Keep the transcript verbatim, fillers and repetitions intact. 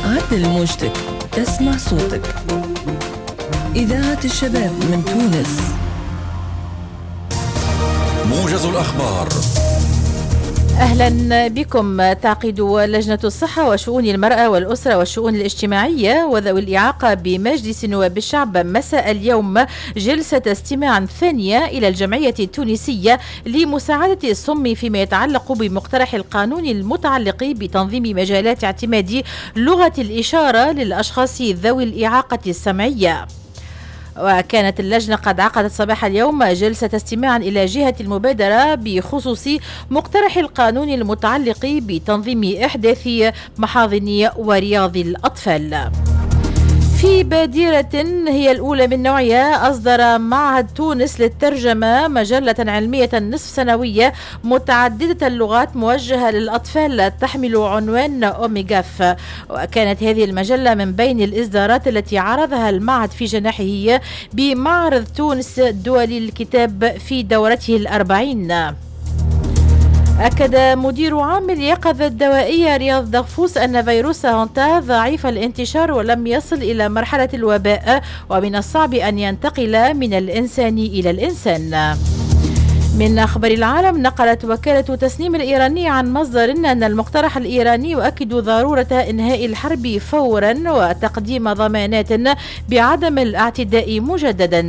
عدل موجتك، تسمع صوتك. إذاعة الشباب من تونس. موجز الأخبار. أهلا بكم. تعقد لجنة الصحة وشؤون المرأة والأسرة والشؤون الاجتماعية وذوي الإعاقة بمجلس نواب الشعب مساء اليوم جلسة استماع ثانية إلى الجمعية التونسية لمساعدة الصم فيما يتعلق بمقترح القانون المتعلق بتنظيم مجالات اعتماد لغة الإشارة للأشخاص ذوي الإعاقة السمعية. وكانت اللجنة قد عقدت صباح اليوم جلسة استماع إلى جهة المبادرة بخصوص مقترح القانون المتعلق بتنظيم إحداث محاضن ورياض الأطفال. في بادرة هي الأولى من نوعها، أصدر معهد تونس للترجمة مجلة علمية نصف سنوية متعددة اللغات موجهة للأطفال تحمل عنوان أوميغاف. وكانت هذه المجلة من بين الإصدارات التي عرضها المعهد في جناحه بمعرض تونس الدولي للكتاب في دورته الأربعين. أكد مدير عام اليقظة الدوائية رياض دغفوس أن فيروس هونتا ضعيف الانتشار ولم يصل إلى مرحلة الوباء، ومن الصعب أن ينتقل من الإنسان إلى الإنسان. من أخبار العالم، نقلت وكالة تسنيم الإيرانية عن مصدر أن المقترح الإيراني يؤكد ضرورة إنهاء الحرب فورا وتقديم ضمانات بعدم الاعتداء مجددا.